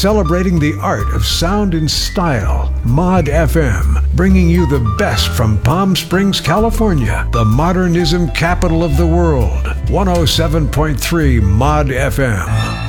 celebrating the art of sound and style. Mod FM, bringing you the best from Palm Springs, California, the modernism capital of the world. 107.3 Mod FM.